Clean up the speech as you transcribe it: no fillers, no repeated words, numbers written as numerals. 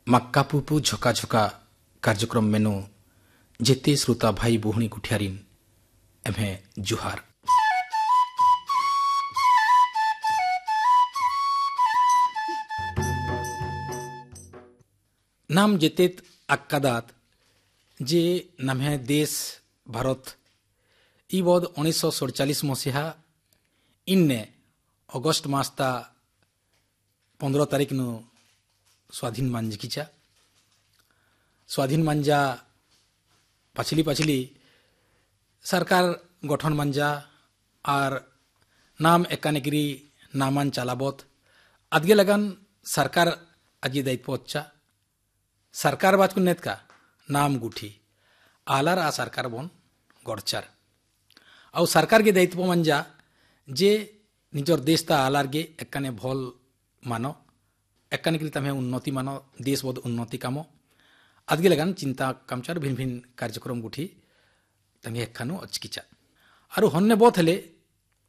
मक्का पुपु झोका झोका कार्यक्रम मेनु जेते श्रोता भाई बुहणी गुठियारिन एमे जुहार। नाम जेतेत अक्कादात जे नम्हे देश भारत इ बोध 1947 मसीहा इन्ने अगस्ट मासता 15 तारीख नु स्वाधीन मांजकीचा स्वाधीन मांजा पछली पछली सरकार गठन मांजा और नाम एकानेगिरी नामान चालाबोत अदगे लगन सरकार अजी दायित्वच्चा सरकार बात कुन्नेत का नाम गुठी आलार आ सरकार बोन गड़चार और सरकार के दायित्व मंजा जे निजर देश ता आलार गे एकाने भल मानो एकाने के तमे उन्नति मानो देश बोध उन्नति कामो अदगे लगन चिंता कामचार भिन्न भिन्न कार्यक्रम गुठी तमे एकानो अचकिचा और हन्ने बोथ हेले